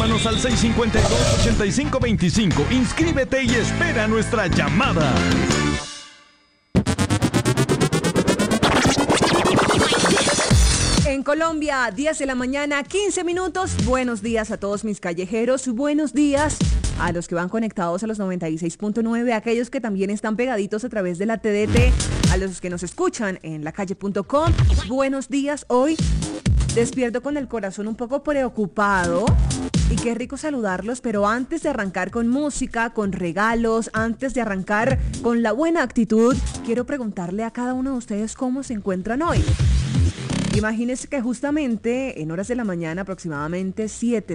Llámanos al 652-8525. Inscríbete y espera nuestra llamada. En Colombia, 10 de la mañana, 15 minutos. Buenos días a todos mis callejeros. Buenos días a los que van conectados a los 96.9, a aquellos que también están pegaditos a través de la TDT, a los que nos escuchan en lacalle.com. Buenos días. Hoy despierto con el corazón un poco preocupado. Y qué rico saludarlos, pero antes de arrancar con música, con regalos, antes de arrancar con la buena actitud, quiero preguntarle a cada uno de ustedes cómo se encuentran hoy. Imagínense que justamente en horas de la mañana, aproximadamente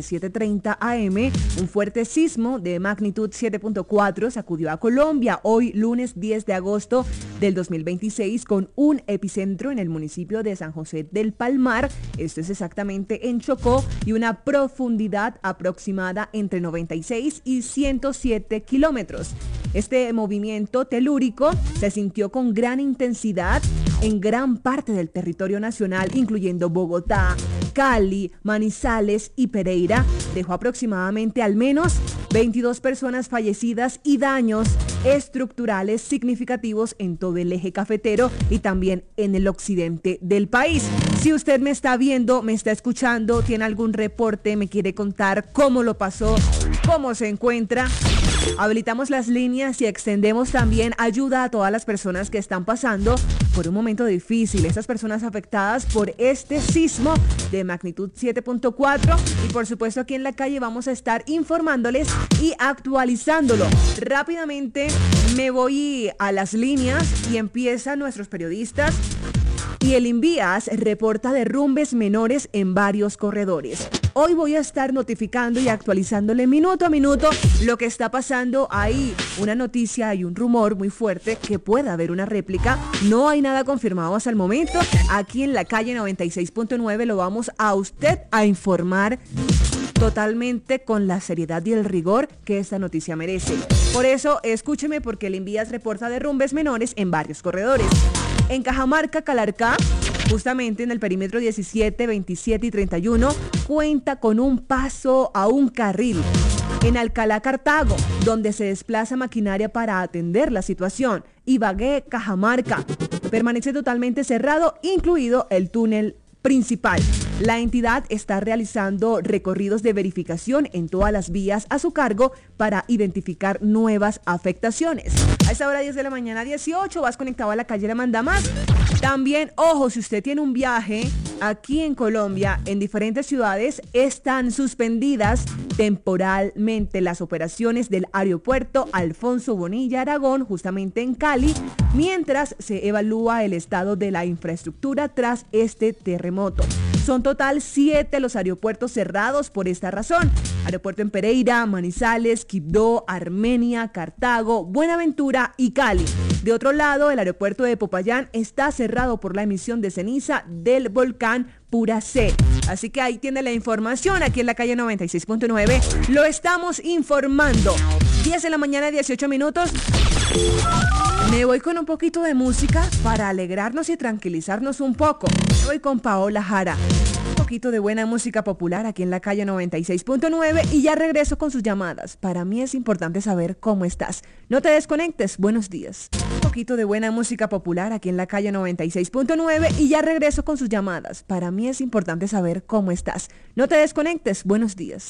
7:30 am, un fuerte sismo de magnitud 7.4 sacudió a Colombia hoy lunes 10 de agosto del 2026 con un epicentro en el municipio de San José del Palmar, esto es exactamente en Chocó, y una profundidad aproximada entre 96 y 107 kilómetros. Este movimiento telúrico se sintió con gran intensidad en gran parte del territorio nacional, incluyendo Bogotá, Cali, Manizales y Pereira. Dejó aproximadamente al menos 22 personas fallecidas y daños estructurales significativos en todo el eje cafetero y también en el occidente del país. Si usted me está viendo, me está escuchando, tiene algún reporte, me quiere contar cómo lo pasó, cómo se encuentra, habilitamos las líneas y extendemos también ayuda a todas las personas que están pasando por un momento difícil, estas personas afectadas por este sismo de magnitud 7.4, y por supuesto aquí en la calle vamos a estar informándoles y actualizándolo. Rápidamente me voy a las líneas y empiezan nuestros periodistas. Y el Invías reporta derrumbes menores en varios corredores. Hoy voy a estar notificando y actualizándole minuto a minuto lo que está pasando. Hay una noticia y un rumor muy fuerte que pueda haber una réplica. No hay nada confirmado hasta el momento. Aquí en la calle 96.9 lo vamos a usted a informar totalmente con la seriedad y el rigor que esta noticia merece. Por eso, escúcheme, porque el Invías reporta derrumbes menores en varios corredores. En Cajamarca, Calarcá, justamente en el perímetro 17, 27 y 31, cuenta con un paso a un carril. En Alcalá, Cartago, donde se desplaza maquinaria para atender la situación. Ibagué, Cajamarca, permanece totalmente cerrado, incluido el túnel principal. La entidad está realizando recorridos de verificación en todas las vías a su cargo para identificar nuevas afectaciones. A esta hora 10 de la mañana 18 vas conectado a la calle La Mandamás. También, ojo, si usted tiene un viaje aquí en Colombia, en diferentes ciudades están suspendidas temporalmente las operaciones del aeropuerto Alfonso Bonilla Aragón, justamente en Cali, mientras se evalúa el estado de la infraestructura tras este terremoto. Son total 7 los aeropuertos cerrados por esta razón. Aeropuerto en Pereira, Manizales, Quibdó, Armenia, Cartago, Buenaventura y Cali. De otro lado, el aeropuerto de Popayán está cerrado por la emisión de ceniza del volcán Puracé. Así que ahí tiene la información, aquí en la calle 96.9. Lo estamos informando. 10 de la mañana, 18 minutos. Me voy con un poquito de música para alegrarnos y tranquilizarnos un poco. Me voy con Paola Jara. Un poquito de buena música popular aquí en la calle 96.9 y ya regreso con sus llamadas. Para mí es importante saber cómo estás. No te desconectes. Buenos días. Un poquito de buena música popular aquí en la calle 96.9 y ya regreso con sus llamadas. Para mí es importante saber cómo estás. No te desconectes. Buenos días.